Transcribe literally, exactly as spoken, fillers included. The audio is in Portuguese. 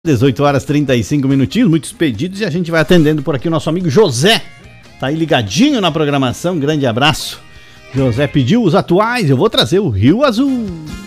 dezoito horas e trinta e cinco minutinhos, muitos pedidos, e a gente vai atendendo por aqui o nosso amigo José. Tá aí ligadinho na programação, grande abraço. José pediu os atuais, eu vou trazer o Rio Azul.